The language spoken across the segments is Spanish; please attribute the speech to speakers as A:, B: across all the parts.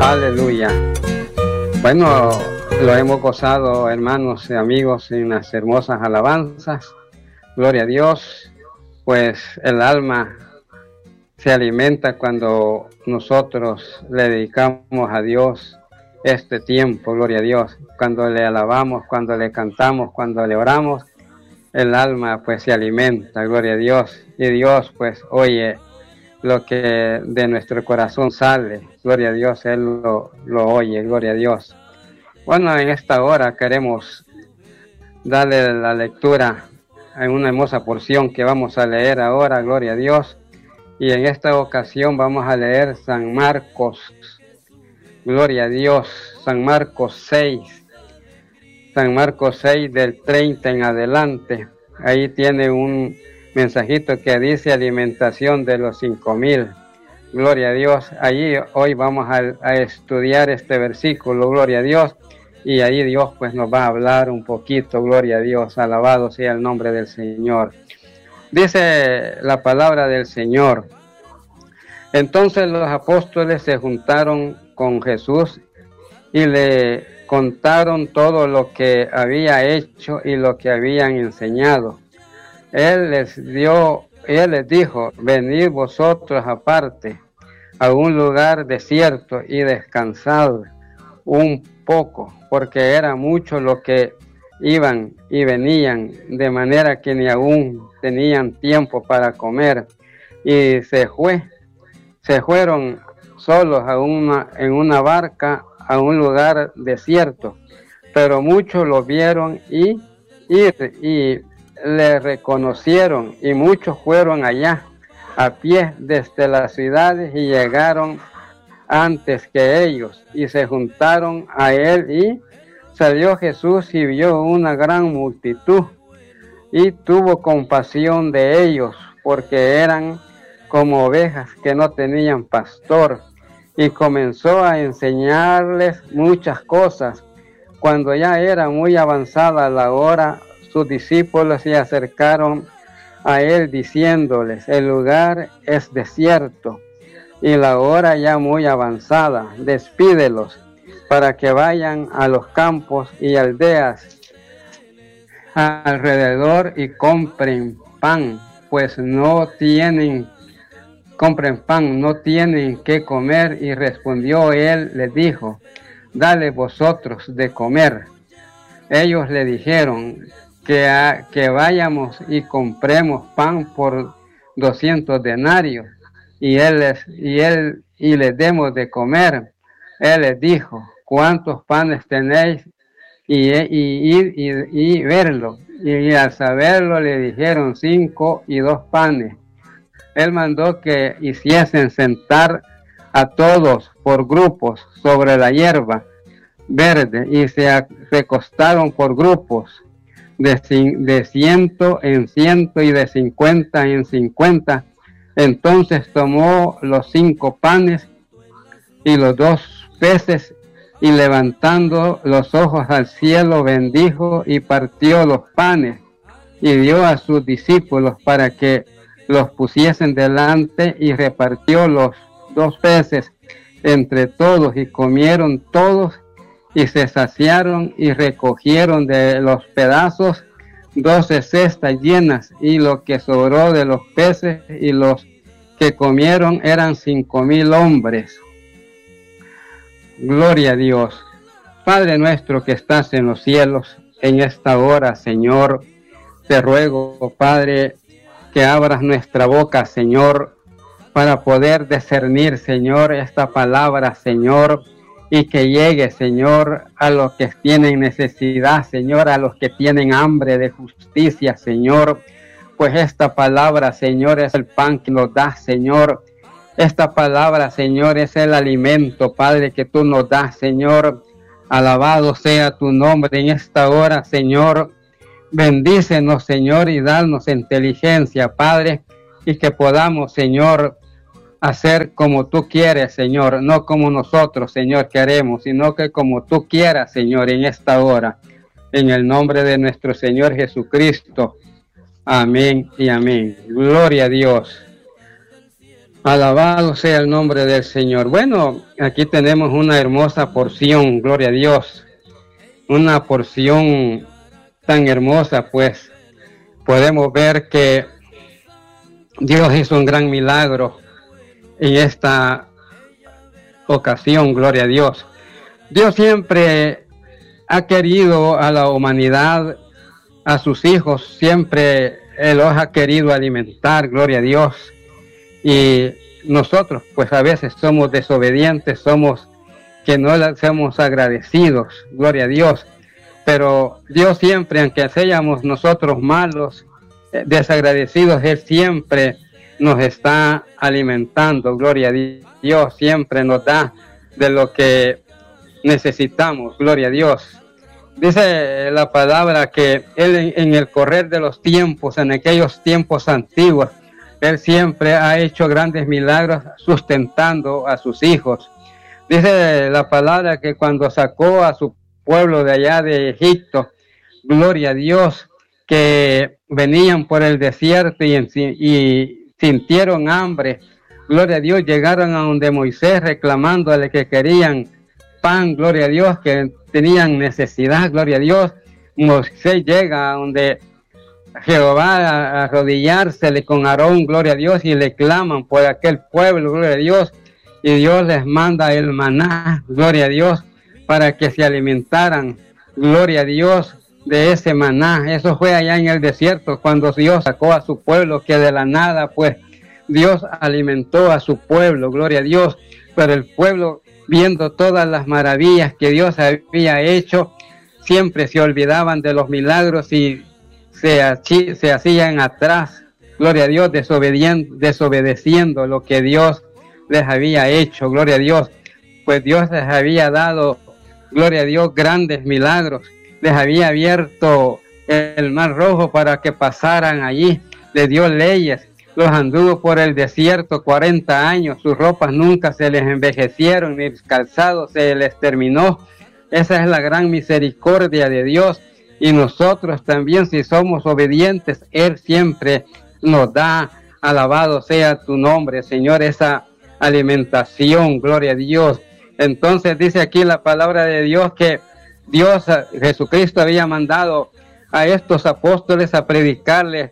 A: Aleluya. Bueno, lo hemos gozado, hermanos y amigos, en las hermosas alabanzas. Gloria a Dios, pues el alma se alimenta cuando nosotros le dedicamos a Dios este tiempo, gloria a Dios. Cuando le alabamos, cuando le cantamos, cuando le oramos, el alma pues se alimenta, gloria a Dios. Y Dios pues oye lo que de nuestro corazón sale, gloria a Dios, Él lo oye, gloria a Dios. Bueno, en esta hora queremos darle la lectura en una hermosa porción que vamos a leer ahora, gloria a Dios. Y en esta ocasión vamos a leer San Marcos, gloria a Dios, San Marcos 6. San Marcos 6 del 30 en adelante. Ahí tiene un mensajito que dice alimentación de los 5,000. Gloria a Dios. Allí hoy vamos a estudiar este versículo, gloria a Dios. Y ahí Dios pues nos va a hablar un poquito, gloria a Dios. Alabado sea el nombre del Señor. Dice la palabra del Señor. Entonces los apóstoles se juntaron con Jesús y le contaron todo lo que había hecho y lo que habían enseñado. Él les dijo, venid vosotros aparte a un lugar desierto y descansad un poco, porque era mucho lo que iban y venían, de manera que ni aún tenían tiempo para comer. Y se fueron solos en una barca a un lugar desierto, pero muchos lo vieron y le reconocieron, y muchos fueron allá a pie desde las ciudades y llegaron antes que ellos y se juntaron a él. Y salió Jesús y vio una gran multitud y tuvo compasión de ellos, porque eran como ovejas que no tenían pastor, y comenzó a enseñarles muchas cosas. Cuando ya era muy avanzada la hora, sus discípulos se acercaron a él diciéndoles, el lugar es desierto y la hora ya muy avanzada, despídelos para que vayan a los campos y aldeas alrededor y compren pan, pues no tienen que comer. Y respondió él, les dijo, dale vosotros de comer. Ellos le dijeron que vayamos y compremos pan por 200 denarios y les demos de comer. Él les dijo, ¿cuántos panes tenéis? Y verlo. Y al saberlo le dijeron 5 y 2 panes. Él mandó que hiciesen sentar a todos por grupos sobre la hierba verde, y se recostaron por grupos de 100 en 100 y de 50 en 50. Entonces tomó los 5 panes y los 2 peces, y levantando los ojos al cielo bendijo y partió los panes y dio a sus discípulos para que los pusiesen delante, y repartió los 2 peces entre todos, y comieron todos y se saciaron, y recogieron de los pedazos 12 cestas llenas, y lo que sobró de los peces y los que comieron eran 5,000 hombres. Gloria a Dios. Padre nuestro que estás en los cielos, en esta hora, Señor, te ruego, Padre, que abras nuestra boca, Señor, para poder discernir, Señor, esta palabra, Señor, y que llegue, Señor, a los que tienen necesidad, Señor, a los que tienen hambre de justicia, Señor, pues esta palabra, Señor, es el pan que nos das, Señor. Esta palabra, Señor, es el alimento, Padre, que tú nos das, Señor. Alabado sea tu nombre en esta hora, Señor. Bendícenos, Señor, y danos inteligencia, Padre, y que podamos, Señor, hacer como tú quieres, Señor, no como nosotros, Señor, queremos, sino que como tú quieras, Señor, en esta hora. En el nombre de nuestro Señor Jesucristo. Amén y amén. Gloria a Dios. Alabado sea el nombre del Señor. Bueno, aquí tenemos una hermosa porción, gloria a Dios. Una porción tan hermosa, pues podemos ver que Dios hizo un gran milagro en esta ocasión, gloria a Dios. Dios siempre ha querido a la humanidad, a sus hijos, siempre Él los ha querido alimentar, gloria a Dios. Y nosotros, pues a veces somos desobedientes, somos que no somos agradecidos, gloria a Dios. Pero Dios siempre, aunque seamos nosotros malos, desagradecidos, Él siempre nos está alimentando, gloria a Dios, siempre nos da de lo que necesitamos, gloria a Dios. Dice la palabra que Él en el correr de los tiempos, en aquellos tiempos antiguos, Él siempre ha hecho grandes milagros sustentando a sus hijos. Dice la palabra que cuando sacó a su pueblo de allá de Egipto, gloria a Dios, que venían por el desierto y sintieron hambre, gloria a Dios, llegaron a donde Moisés reclamándole que querían pan, gloria a Dios, que tenían necesidad, gloria a Dios. Moisés llega a donde Jehová a arrodillársele con Aarón, gloria a Dios, y le claman por aquel pueblo, gloria a Dios, y Dios les manda el maná, gloria a Dios, para que se alimentaran, gloria a Dios, de ese maná. Eso fue allá en el desierto, cuando Dios sacó a su pueblo, que de la nada, pues, Dios alimentó a su pueblo, gloria a Dios, pero el pueblo, viendo todas las maravillas que Dios había hecho, siempre se olvidaban de los milagros y se hacían atrás, gloria a Dios, desobedeciendo lo que Dios les había hecho, gloria a Dios, pues Dios les había dado, gloria a Dios, grandes milagros, les había abierto el mar rojo para que pasaran allí, les dio leyes, los anduvo por el desierto 40 años, sus ropas nunca se les envejecieron, ni el calzado se les terminó. Esa es la gran misericordia de Dios, y nosotros también, si somos obedientes, Él siempre nos da, alabado sea tu nombre, Señor, esa alimentación, gloria a Dios. Entonces dice aquí la palabra de Dios que Dios, Jesucristo, había mandado a estos apóstoles a predicarles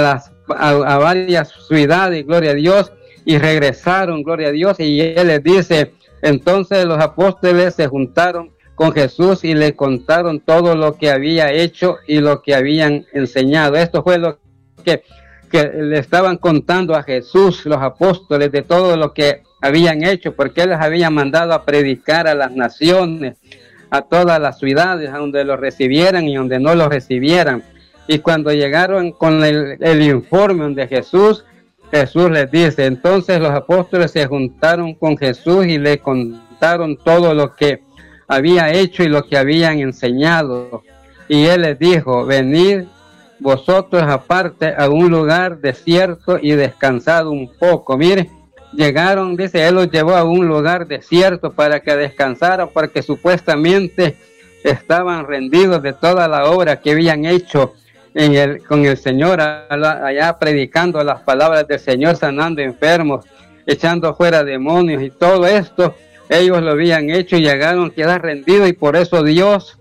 A: a varias ciudades, gloria a Dios, y regresaron, gloria a Dios, y Él les dice, entonces los apóstoles se juntaron con Jesús y le contaron todo lo que había hecho y lo que habían enseñado. Esto fue lo que le estaban contando a Jesús, los apóstoles, de todo lo que habían hecho, porque Él les había mandado a predicar a las naciones, a todas las ciudades, a donde los recibieran y donde no los recibieran. Y cuando llegaron con el informe de Jesús, Jesús les dice, entonces los apóstoles se juntaron con Jesús y le contaron todo lo que había hecho y lo que habían enseñado. Y Él les dijo, venid vosotros aparte a un lugar desierto y descansad un poco. Mire, llegaron, dice, Él los llevó a un lugar desierto para que descansaran, porque supuestamente estaban rendidos de toda la obra que habían hecho con el Señor, allá predicando las palabras del Señor, sanando enfermos, echando fuera demonios y todo esto. Ellos lo habían hecho y llegaron a quedar rendidos, y por eso Dios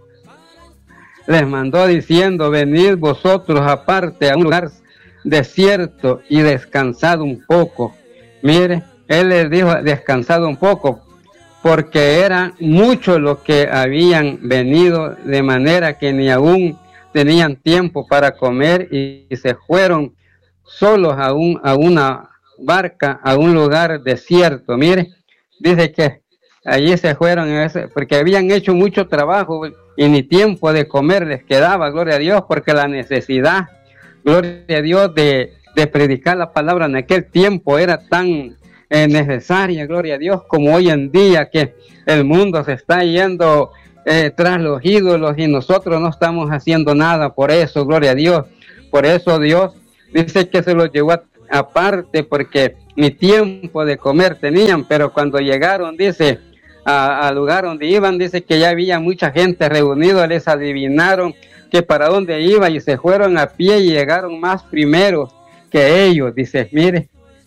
A: les mandó diciendo, venid vosotros aparte a un lugar desierto y descansad un poco. Mire, Él les dijo, descansad un poco, porque era mucho lo que habían venido, de manera que ni aún tenían tiempo para comer, y se fueron solos a una barca, a un lugar desierto. Mire, dice que allí se fueron, porque habían hecho mucho trabajo y ni tiempo de comer les quedaba, gloria a Dios, porque la necesidad, gloria a Dios, de predicar la palabra en aquel tiempo era tan necesaria, gloria a Dios, como hoy en día, que el mundo se está yendo tras los ídolos y nosotros no estamos haciendo nada por eso, gloria a Dios. Por eso Dios dice que se los llevó aparte, porque ni tiempo de comer tenían, pero cuando llegaron, dice, al lugar donde iban, dice que ya había mucha gente reunida, les adivinaron que para dónde iba y se fueron a pie y llegaron más primero que ellos. Dice, mire,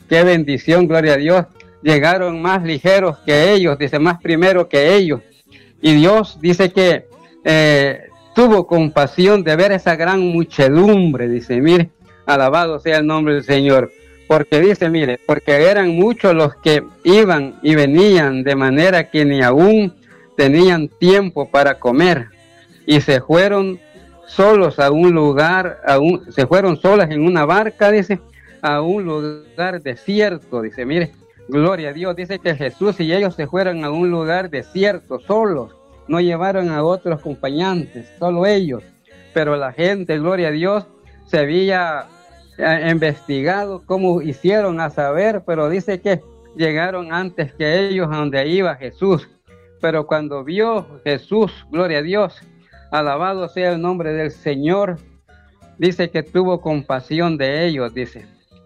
A: qué bendición, gloria a Dios. Llegaron más ligeros que ellos, dice, más primero que ellos. Y Dios dice que tuvo compasión de ver esa gran muchedumbre, dice, mire, alabado sea el nombre del Señor. Porque dice, mire, porque eran muchos los que iban y venían, de manera que ni aún tenían tiempo para comer. Y se fueron solos a un lugar, se fueron solas en una barca, dice, a un lugar desierto, dice, mire, gloria a Dios, dice que Jesús y ellos se fueron a un lugar desierto, solos, no llevaron a otros acompañantes, solo ellos, pero la gente, gloria a Dios, se había investigado cómo hicieron a saber, pero dice que llegaron antes que ellos a donde iba Jesús, pero cuando vio Jesús, gloria a Dios, alabado sea el nombre del Señor, dice que tuvo compasión de ellos, dice,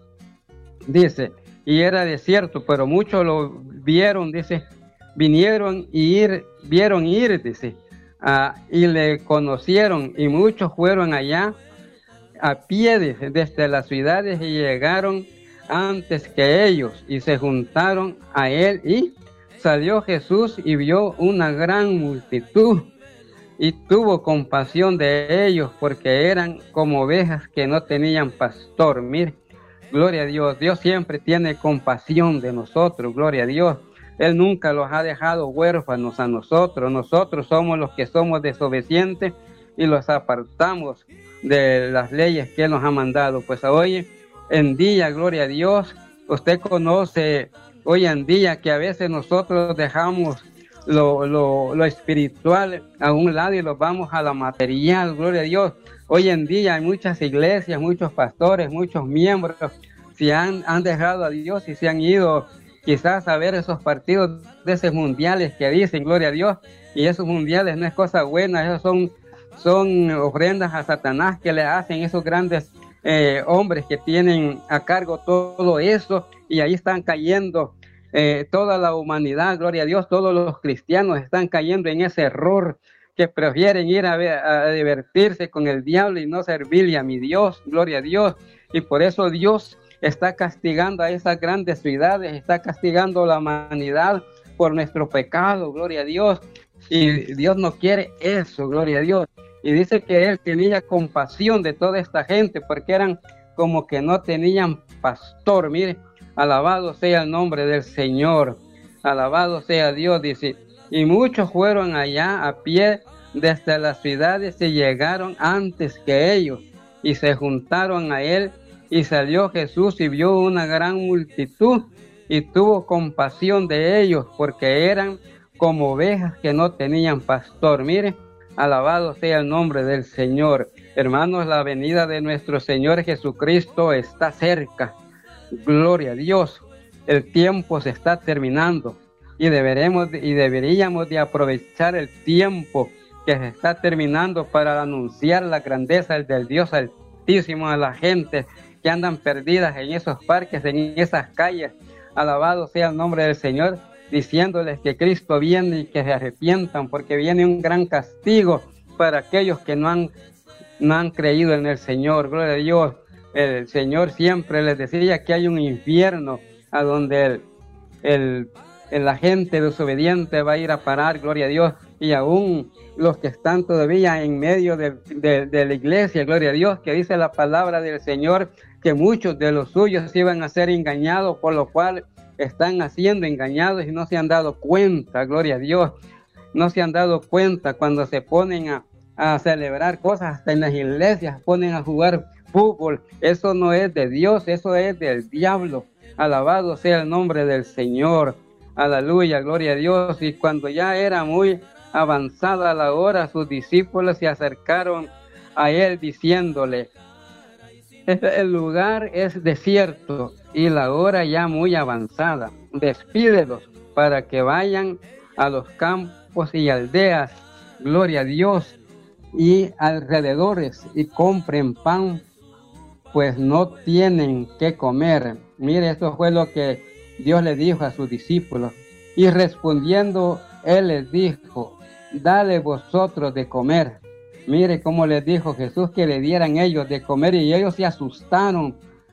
A: y era desierto, pero muchos lo vieron, dice, vieron ir, dice, y le conocieron, y muchos fueron allá a pie desde las ciudades y llegaron antes que ellos y se juntaron a él, y salió Jesús y vio una gran multitud y tuvo compasión de ellos porque eran como ovejas que no tenían pastor. Mire, gloria a Dios, Dios siempre tiene compasión de nosotros, gloria a Dios. Él nunca los ha dejado huérfanos a nosotros. Nosotros somos los que somos desobedientes y los apartamos de las leyes que Él nos ha mandado. Pues hoy en día, gloria a Dios, usted conoce hoy en día que a veces nosotros dejamos lo espiritual a un lado y lo vamos a la material, gloria a Dios. Hoy en día hay muchas iglesias, muchos pastores, muchos miembros se han dejado a Dios y se han ido quizás a ver esos partidos de esos mundiales que dicen, gloria a Dios, y esos mundiales no es cosa buena, esos son ofrendas a Satanás que le hacen esos grandes hombres que tienen a cargo todo eso, y ahí están cayendo toda la humanidad, gloria a Dios, todos los cristianos están cayendo en ese error que prefieren ir a divertirse con el diablo y no servirle a mi Dios, gloria a Dios, y por eso Dios está castigando a esas grandes ciudades, está castigando a la humanidad por nuestro pecado, gloria a Dios, y Dios no quiere eso, gloria a Dios, y dice que Él tenía compasión de toda esta gente, porque eran como que no tenían pastor. Mire, alabado sea el nombre del Señor, alabado sea Dios, dice, y muchos fueron allá a pie desde las ciudades y llegaron antes que ellos, y se juntaron a Él, y salió Jesús y vio una gran multitud, y tuvo compasión de ellos, porque eran como ovejas que no tenían pastor. Mire, alabado sea el nombre del Señor. Hermanos, la venida de nuestro Señor Jesucristo está cerca. Gloria a Dios. El tiempo se está terminando y deberíamos de aprovechar el tiempo que se está terminando para anunciar la grandeza del Dios Altísimo a la gente que andan perdidas en esos parques, en esas calles. Alabado sea el nombre del Señor, diciéndoles que Cristo viene y que se arrepientan, porque viene un gran castigo para aquellos que no han creído en el Señor. Gloria a Dios. El Señor siempre les decía que hay un infierno a donde la gente desobediente va a ir a parar, gloria a Dios, y aún los que están todavía en medio de la iglesia, gloria a Dios, que dice la palabra del Señor, que muchos de los suyos iban a ser engañados, por lo cual están siendo engañados y no se han dado cuenta, gloria a Dios, no se han dado cuenta cuando se ponen a celebrar cosas, hasta en las iglesias ponen a jugar fútbol. Eso no es de Dios, eso es del diablo. Alabado sea el nombre del Señor, aleluya, gloria a Dios. Y cuando ya era muy avanzada la hora, sus discípulos se acercaron a él diciéndole: el lugar es desierto y la hora ya muy avanzada. Despídelos para que vayan a los campos y aldeas, gloria a Dios, y alrededores, y compren pan, pues no tienen qué comer. Mire, esto fue lo que Dios le dijo a sus discípulos. Y respondiendo, Él les dijo: dale vosotros de comer. Mire cómo les dijo Jesús que le dieran ellos de comer, y ellos se asustaron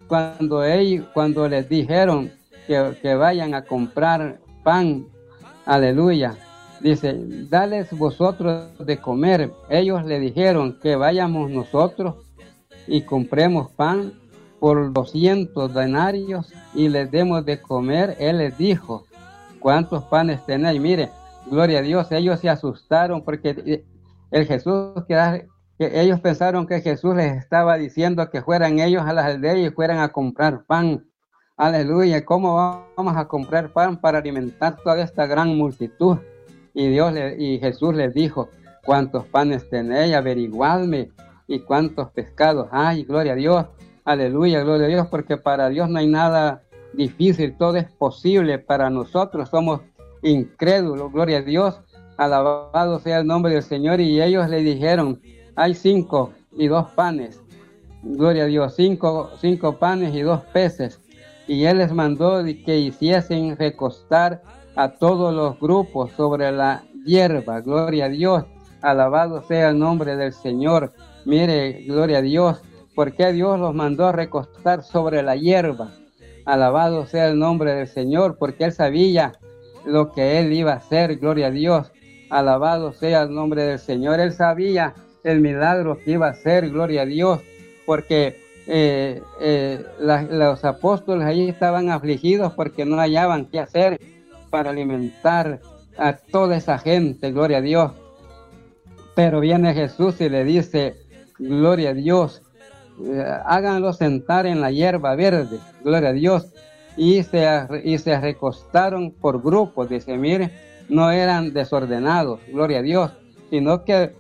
A: cuando les dijeron que vayan a comprar pan, aleluya, dice, dales vosotros de comer. Ellos le dijeron que vayamos nosotros y compremos pan por 200 denarios y les demos de comer. Él les dijo, ¿cuántos panes tenéis? Mire, gloria a Dios, ellos se asustaron porque el Jesús que ellos pensaron que Jesús les estaba diciendo que fueran ellos a las aldeas y fueran a comprar pan. Aleluya, ¿cómo vamos a comprar pan para alimentar toda esta gran multitud? Y Jesús les dijo, ¿cuántos panes tenéis? Averiguadme. ¿Y cuántos pescados hay? Gloria a Dios. Aleluya, gloria a Dios, porque para Dios no hay nada difícil, todo es posible. Para nosotros somos incrédulos, gloria a Dios. Alabado sea el nombre del Señor. Y ellos le dijeron, hay 5 y 2 panes. Gloria a Dios, 5 panes y 2 peces. Y Él les mandó que hiciesen recostar a todos los grupos sobre la hierba. Gloria a Dios. Alabado sea el nombre del Señor. Mire, gloria a Dios. ¿Por qué Dios los mandó a recostar sobre la hierba? Alabado sea el nombre del Señor, porque Él sabía lo que Él iba a hacer. Gloria a Dios. Alabado sea el nombre del Señor. Él sabía el milagro que iba a hacer. Gloria a Dios. Porque los apóstoles ahí estaban afligidos porque no hallaban qué hacer para alimentar a toda esa gente. Gloria a Dios. Pero viene Jesús y le dice, gloria a Dios, háganlo sentar en la hierba verde, gloria a Dios, y se recostaron por grupos. Dice, mire, no eran desordenados, gloria a Dios, sino que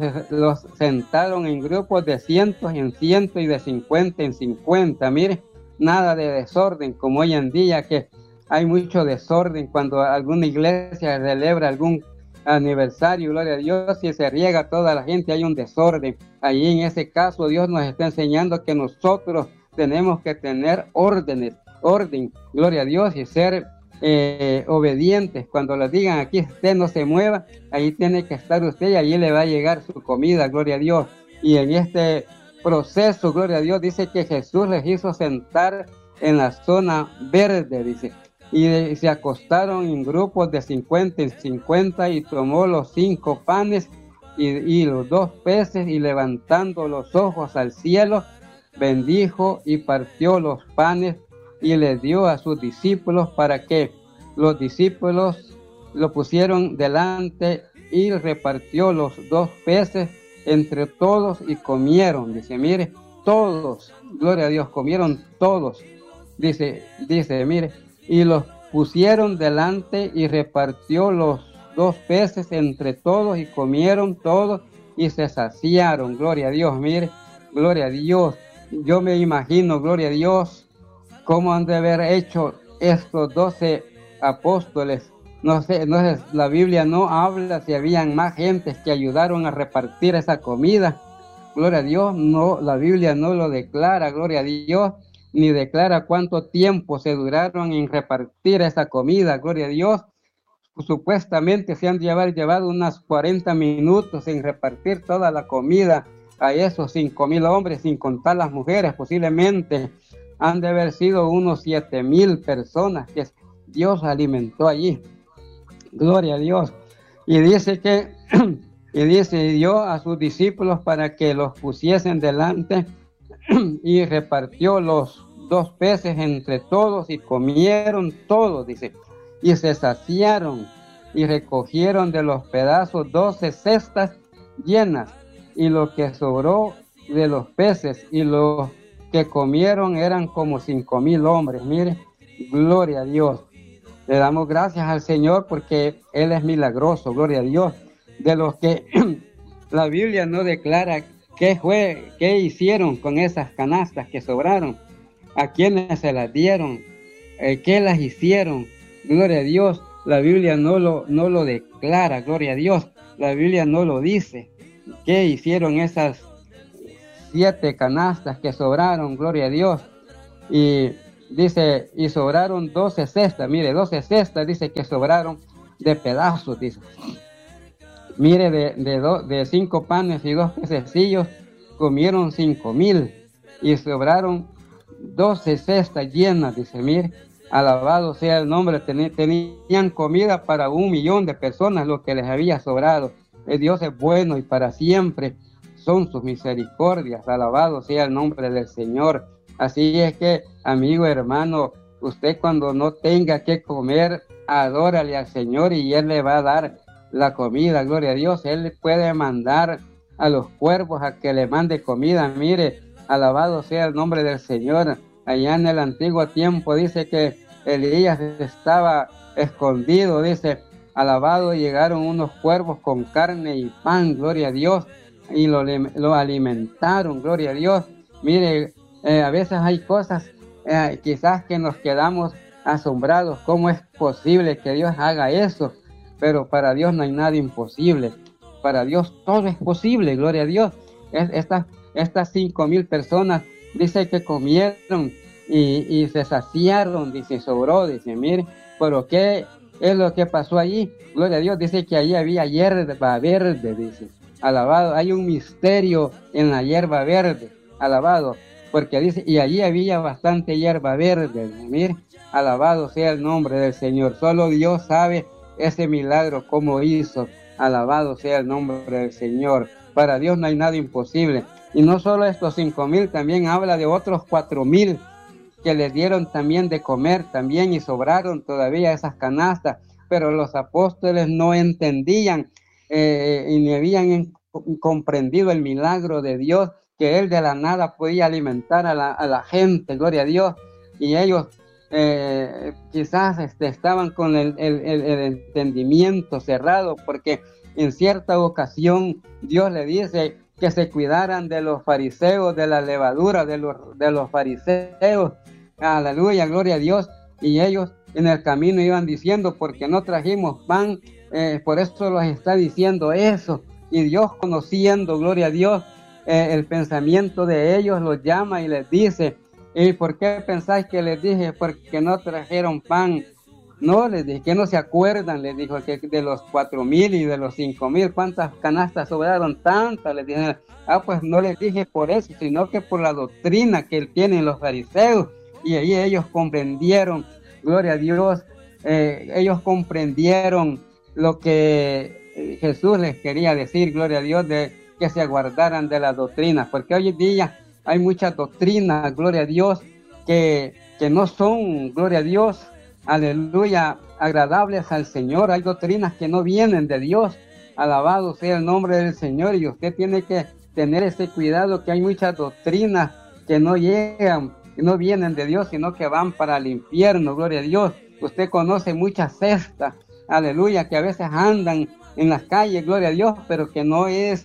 A: los sentaron en grupos de 100 en 100 y de 50 en 50. Mire, nada de desorden como hoy en día, que hay mucho desorden cuando alguna iglesia celebra algún aniversario, gloria a Dios, y se riega toda la gente, hay un desorden. Ahí en ese caso Dios nos está enseñando que nosotros tenemos que tener orden, gloria a Dios, y ser obedientes. Cuando les digan aquí usted no se mueva, ahí tiene que estar usted y allí le va a llegar su comida, gloria a Dios. Y en este proceso, gloria a Dios, dice que Jesús les hizo sentar en la zona verde, dice, y se acostaron en grupos de 50 en 50 y tomó los 5 panes y los 2 peces y levantando los ojos al cielo, bendijo y partió los panes y les dio a sus discípulos para que los discípulos lo pusieron delante y repartió los 2 peces entre todos y comieron. Dice, mire, todos, gloria a Dios, comieron todos. Dice, mire, y los pusieron delante y repartió los 2 peces entre todos y comieron todos y se saciaron. Gloria a Dios, mire, gloria a Dios. Yo me imagino, gloria a Dios, cómo han de haber hecho estos 12 apóstoles. No sé, la Biblia no habla si habían más gentes que ayudaron a repartir esa comida. Gloria a Dios, no, la Biblia no lo declara, gloria a Dios, ni declara cuánto tiempo se duraron en repartir esa comida, gloria a Dios. Supuestamente se han llevado unas 40 minutos en repartir toda la comida a esos 5,000 hombres, sin contar las mujeres. Posiblemente han de haber sido unos 7,000 personas que Dios alimentó allí. Gloria a Dios. Y dice y dio a sus discípulos para que los pusiesen delante y repartió los 2 peces entre todos y comieron todos, dice, y se saciaron y recogieron de los pedazos 12 cestas llenas, y lo que sobró de los peces y los que comieron eran como 5,000 hombres. Mire, gloria a Dios. Le damos gracias al Señor porque Él es milagroso, gloria a Dios. De los que la Biblia no declara qué hicieron con esas canastas que sobraron, a quiénes se las dieron, qué las hicieron, gloria a Dios. La Biblia no lo declara, gloria a Dios. La Biblia no lo dice. ¿Qué hicieron esas 7 canastas que sobraron? Gloria a Dios. Y dice, y sobraron 12 cestas. Mire, 12 cestas dice que sobraron de pedazos, dice. Mire, de 5 panes y 2 pececillos comieron 5,000 y sobraron 12 cestas llenas, dice, mire, alabado sea el nombre, tenían comida para 1 millón de personas, lo que les había sobrado. Dios es bueno y para siempre son sus misericordias, alabado sea el nombre del Señor. Así es que, amigo, hermano, usted cuando no tenga que comer, adórale al Señor y Él le va a dar la comida, gloria a Dios. Él le puede mandar a los cuervos a que le mande comida. Mire, alabado sea el nombre del Señor. Allá en el antiguo tiempo dice que Elías estaba escondido, dice, alabado, llegaron unos cuervos con carne y pan, gloria a Dios, y lo alimentaron, gloria a Dios. Mire, a veces hay cosas quizás que nos quedamos asombrados, ¿cómo es posible que Dios haga eso? Pero para Dios no hay nada imposible. Para Dios todo es posible, gloria a Dios. Estas 5,000 personas, dice que comieron y se saciaron, dice, sobró, dice, mire, pero ¿qué es lo que pasó allí? Gloria a Dios, dice que allí había hierba verde, dice, alabado, hay un misterio en la hierba verde, alabado, porque dice, y allí había bastante hierba verde, mire, alabado sea el nombre del Señor, solo Dios sabe ese milagro cómo hizo, alabado sea el nombre del Señor. Para Dios no hay nada imposible. Y no solo estos 5,000, también habla de otros 4,000 que les dieron también de comer también y sobraron todavía esas canastas, pero los apóstoles no entendían y ni habían comprendido el milagro de Dios, que Él de la nada podía alimentar a la gente, gloria a Dios, y ellos quizás estaban con el entendimiento cerrado, porque en cierta ocasión Dios le dice que se cuidaran de los fariseos, de la levadura de los fariseos, aleluya, gloria a Dios, y ellos en el camino iban diciendo, porque no trajimos pan, por eso los está diciendo eso, y Dios, conociendo, gloria a Dios, el pensamiento de ellos, los llama y les dice, ¿y por qué pensáis que les dije? Porque no trajeron pan. No, les dije que no se acuerdan, les dijo, que de los 4,000 y de los 5,000, ¿cuántas canastas sobraron? Tantas, les dije. Pues no les dije por eso, sino que por la doctrina que tienen los fariseos. Y ahí ellos comprendieron, gloria a Dios, ellos comprendieron lo que Jesús les quería decir, gloria a Dios, de que se guardaran de las doctrinas, porque hoy en día hay muchas doctrinas, gloria a Dios, que no son, gloria a Dios, aleluya, agradables al Señor. Hay doctrinas que no vienen de Dios, alabado sea el nombre del Señor, y usted tiene que tener ese cuidado, que hay muchas doctrinas que no llegan, que no vienen de Dios, sino que van para el infierno, gloria a Dios. Usted conoce muchas sectas, aleluya, que a veces andan en las calles, gloria a Dios, pero que no es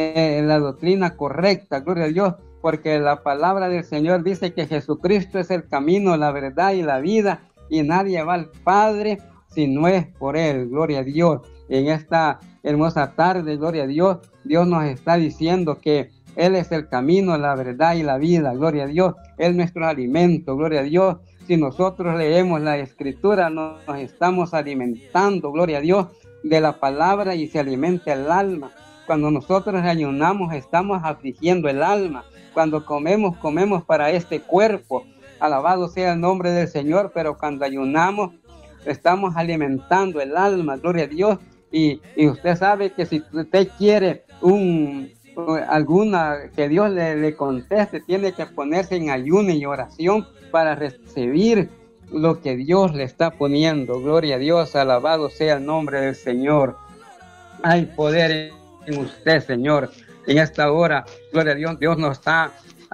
A: la doctrina correcta, gloria a Dios, porque la palabra del Señor dice que Jesucristo es el camino, la verdad y la vida, y nadie va al Padre si no es por Él, gloria a Dios. En esta hermosa tarde, gloria a Dios, Dios nos está diciendo que Él es el camino, la verdad y la vida, gloria a Dios. Él es nuestro alimento, gloria a Dios. Si nosotros leemos la Escritura, nos estamos alimentando, gloria a Dios, de la palabra, y se alimenta el alma. Cuando nosotros ayunamos, estamos afligiendo el alma. Cuando comemos, comemos para este cuerpo. Alabado sea el nombre del Señor, pero cuando ayunamos, estamos alimentando el alma, gloria a Dios. Y usted sabe que si usted quiere alguna que Dios le conteste, tiene que ponerse en ayuno y oración para recibir lo que Dios le está poniendo. Gloria a Dios, alabado sea el nombre del Señor. Hay poder en usted, Señor. En esta hora, gloria a Dios, Dios nos está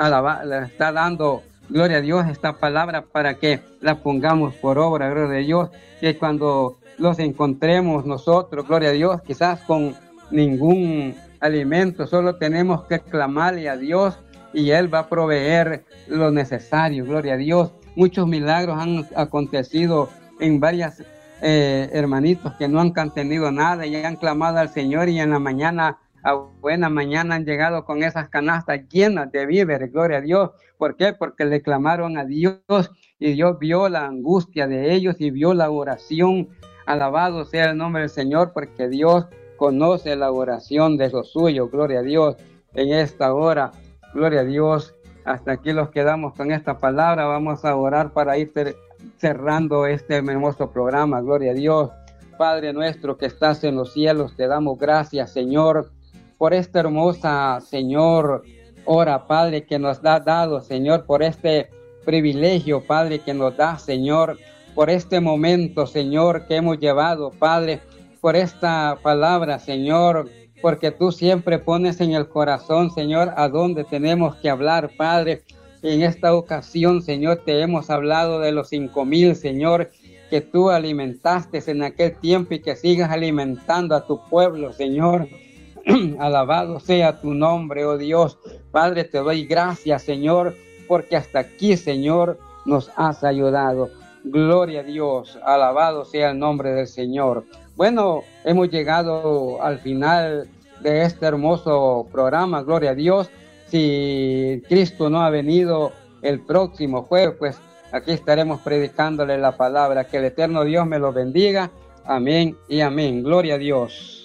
A: dando, gloria a Dios, esta palabra para que la pongamos por obra, gloria a Dios, que cuando los encontremos nosotros, gloria a Dios, quizás con ningún alimento, solo tenemos que clamarle a Dios y Él va a proveer lo necesario, gloria a Dios. Muchos milagros han acontecido en varias hermanitos que no han tenido nada y han clamado al Señor, y en la mañana, a buena mañana, han llegado con esas canastas llenas de víveres, gloria a Dios. ¿Por qué? Porque le clamaron a Dios y Dios vio la angustia de ellos y vio la oración. Alabado sea el nombre del Señor, porque Dios conoce la oración de los suyos, gloria a Dios. En esta hora, gloria a Dios, Hasta aquí los quedamos con esta palabra. Vamos a orar para ir cerrando este hermoso programa. Gloria a Dios. Padre nuestro que estás en los cielos, te damos gracias, Señor, por esta hermosa, Señor, hora, Padre, que nos ha dado, Señor, por este privilegio, Padre, que nos da, Señor, por este momento, Señor, que hemos llevado, Padre, por esta palabra, Señor, porque tú siempre pones en el corazón, Señor, a dónde tenemos que hablar, Padre. En esta ocasión, Señor, te hemos hablado de los 5,000, Señor, que tú alimentaste en aquel tiempo y que sigas alimentando a tu pueblo, Señor. Alabado sea tu nombre, oh Dios. Padre, te doy gracias, Señor, porque hasta aquí, Señor, nos has ayudado. Gloria a Dios, alabado sea el nombre del Señor. Bueno, hemos llegado al final de este hermoso programa, gloria a Dios. Si Cristo no ha venido el próximo jueves, pues aquí estaremos predicándole la palabra. Que el eterno Dios me lo bendiga. Amén y amén. Gloria a Dios.